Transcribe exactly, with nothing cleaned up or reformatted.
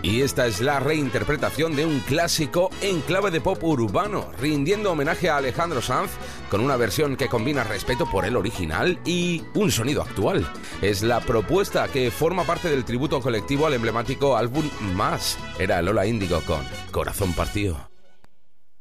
Y esta es la reinterpretación de un clásico en clave de pop urbano, rindiendo homenaje a Alejandro Sanz con una versión que combina respeto por el original y un sonido actual. Es la propuesta que forma parte del tributo colectivo al emblemático álbum Más. Era Lola Índigo con Corazón Partido.